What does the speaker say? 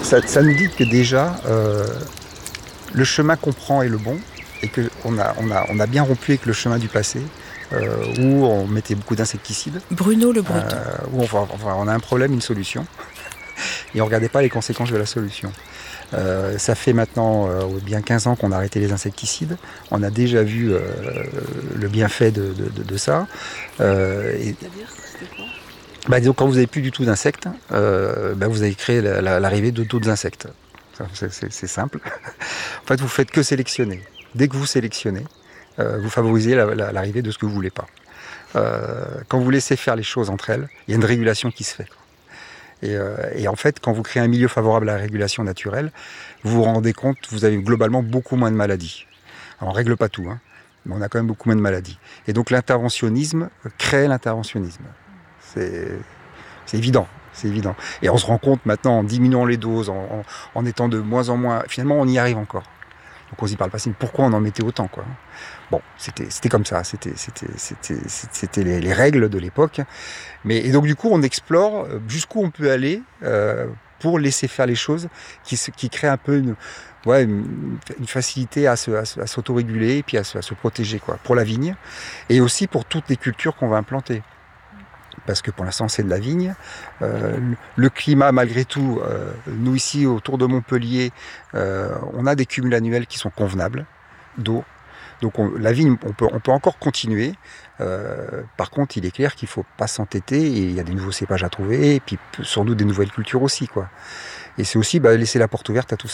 Ça nous dit que déjà, le chemin qu'on prend est le bon et qu'on a bien rompu avec le chemin du passé, où on mettait beaucoup d'insecticides, Bruno Le Breton. où on a un problème, une solution, et on ne regardait pas les conséquences de la solution. Ça fait maintenant bien 15 ans qu'on a arrêté les insecticides. On a déjà vu le bienfait de ça. Et, C'est-à-dire, c'était quoi? disons, quand vous n'avez plus du tout d'insectes, vous avez créé l'arrivée de d'autres insectes. C'est simple. En fait, vous faites que sélectionner. Dès que vous sélectionnez, vous favorisez l'arrivée de ce que vous voulez pas. Quand vous laissez faire les choses entre elles, il y a une régulation qui se fait. Et en fait, quand vous créez un milieu favorable à la régulation naturelle, vous vous rendez compte que vous avez globalement beaucoup moins de maladies. Alors, on ne règle pas tout, hein, mais on a quand même beaucoup moins de maladies. Et donc l'interventionnisme crée l'interventionnisme. C'est c'est évident. C'est évident. Et on se rend compte maintenant, en diminuant les doses, en étant de moins en moins... Finalement, on y arrive encore. Donc on se dit par le passé, pourquoi on en mettait autant, quoi. Bon, c'était comme ça, c'était les règles de l'époque. Et donc du coup, on explore jusqu'où on peut aller pour laisser faire les choses qui créent un peu une facilité à s'autoréguler et puis à se protéger, quoi, pour la vigne et aussi pour toutes les cultures qu'on va implanter. Parce que pour l'instant c'est de la vigne. Le climat malgré tout, nous ici autour de Montpellier, on a des cumuls annuels qui sont convenables d'eau. Donc la vigne, on peut encore continuer. Par contre, il est clair qu'il ne faut pas s'entêter et il y a des nouveaux cépages à trouver et puis sans doute des nouvelles cultures aussi, quoi. Et c'est aussi laisser la porte ouverte à tout ça.